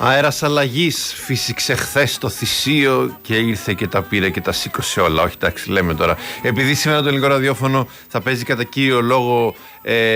Αέρας αλλαγής φύσηξε χθες το θυσίο και ήρθε και τα πήρε και τα σήκωσε όλα. Όχι, εντάξει, λέμε τώρα. Επειδή σήμερα το ελληνικό ραδιόφωνο θα παίζει κατά κύριο λόγο